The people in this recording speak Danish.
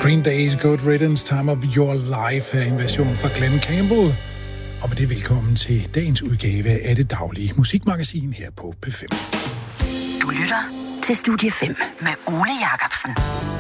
Green Day's Good Riddance, Time of Your Life, her en version fra Glenn Campbell. Og med det velkommen til dagens udgave af det daglige musikmagasin her på P5. Du lytter til Studie 5 med Ole Jacobsen.